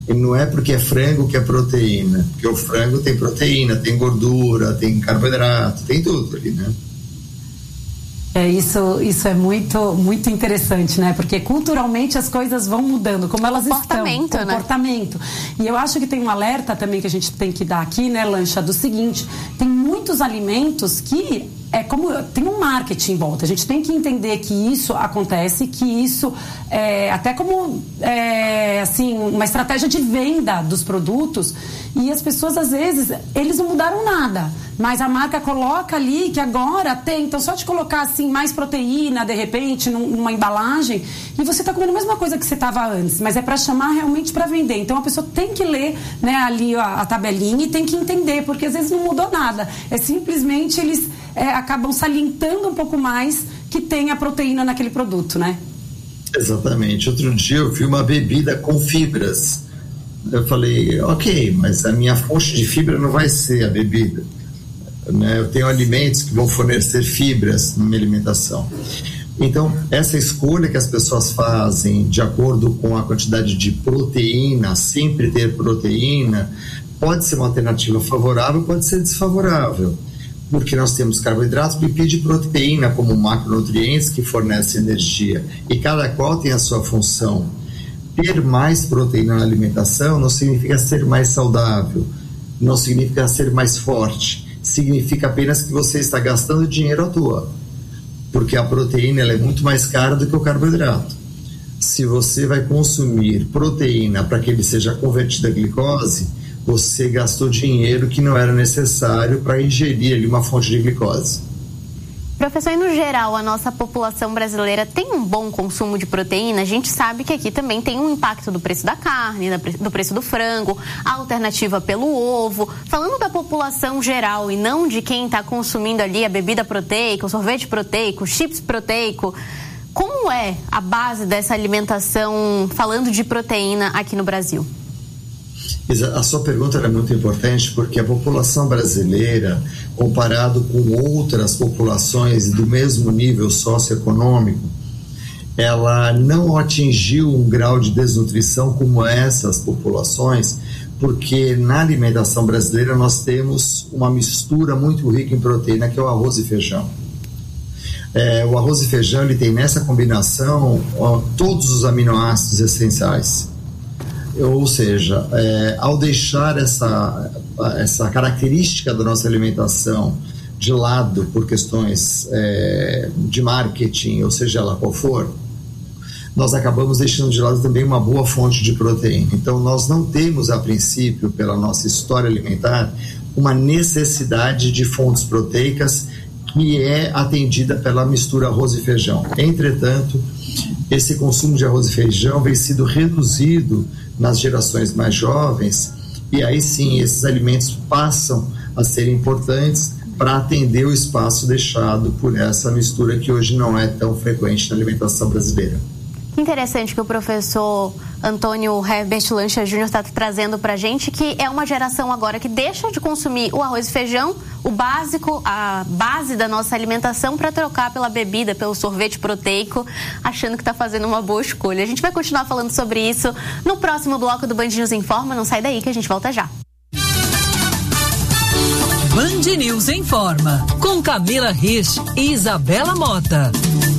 E não é porque é frango que é proteína, porque o frango tem proteína, tem gordura, tem carboidrato, tem tudo ali, né? Isso é muito, muito interessante, né? Porque culturalmente as coisas vão mudando, como elas estão. Comportamento. E eu acho que tem um alerta também que a gente tem que dar aqui, né, Lancha, do seguinte: tem muitos alimentos que tem um marketing em volta. A gente tem que entender que isso acontece, que isso até como assim, uma estratégia de venda dos produtos, e as pessoas às vezes, eles não mudaram nada, mas a marca coloca ali que agora tem, então só de colocar assim mais proteína de repente numa embalagem, e você está comendo a mesma coisa que você estava antes, mas é para chamar realmente para vender. Então a pessoa tem que ler, né, ali a tabelinha, e tem que entender, porque às vezes não mudou nada, simplesmente eles acabam salientando um pouco mais que tem a proteína naquele produto, né? Exatamente. Outro dia eu vi uma bebida com fibras. Eu falei, ok, mas a minha fonte de fibra não vai ser a bebida, né? Eu tenho alimentos que vão fornecer fibras na minha alimentação. Então, essa escolha que as pessoas fazem de acordo com a quantidade de proteína, sempre ter proteína, pode ser uma alternativa favorável, pode ser desfavorável, porque nós temos carboidratos, lipídio e proteína como macronutrientes que fornecem energia, e cada qual tem a sua função. Ter mais proteína na alimentação não significa ser mais saudável, não significa ser mais forte, significa apenas que você está gastando dinheiro à toa, porque a proteína ela é muito mais cara do que o carboidrato. Se você vai consumir proteína para que ele seja convertido a glicose, você gastou dinheiro que não era necessário para ingerir ali uma fonte de glicose. Professor, e no geral, a nossa população brasileira tem um bom consumo de proteína? A gente sabe que aqui também tem um impacto do preço da carne, do preço do frango, a alternativa pelo ovo. Falando da população geral e não de quem está consumindo ali a bebida proteica, o sorvete proteico, o chips proteico, como é a base dessa alimentação, falando de proteína aqui no Brasil? A sua pergunta era muito importante, porque a população brasileira, comparado com outras populações do mesmo nível socioeconômico, ela não atingiu um grau de desnutrição como essas populações, porque na alimentação brasileira nós temos uma mistura muito rica em proteína, que é o arroz e feijão. O arroz e feijão, ele tem nessa combinação todos os aminoácidos essenciais. Ou seja, ao deixar essa característica da nossa alimentação de lado por questões de marketing, ou seja ela qual for, nós acabamos deixando de lado também uma boa fonte de proteína. Então nós não temos, a princípio, pela nossa história alimentar, uma necessidade de fontes proteicas que é atendida pela mistura arroz e feijão. Entretanto, esse consumo de arroz e feijão vem sido reduzido nas gerações mais jovens, e aí sim esses alimentos passam a ser importantes para atender o espaço deixado por essa mistura que hoje não é tão frequente na alimentação brasileira. Que interessante que o professor Antônio Herbert Lancha Júnior está trazendo para a gente, que é uma geração agora que deixa de consumir o arroz e feijão, o básico, a base da nossa alimentação, para trocar pela bebida, pelo sorvete proteico, achando que está fazendo uma boa escolha. A gente vai continuar falando sobre isso no próximo bloco do Band News Informa. Não sai daí que a gente volta já. Band News Informa, com Camila Rich e Isabela Mota.